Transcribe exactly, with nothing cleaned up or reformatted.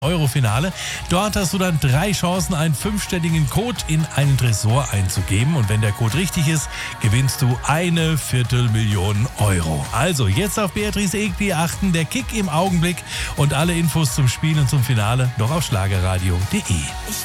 Euro-Finale. Dort hast du dann drei Chancen, einen fünfstelligen Code in einen Tresor einzugeben. Und wenn der Code richtig ist, gewinnst du eine Viertelmillion Euro. Also jetzt auf Beatrice Egli achten, der Kick im Augenblick und alle Infos zum Spiel und zum Finale noch auf schlagerradio punkt de.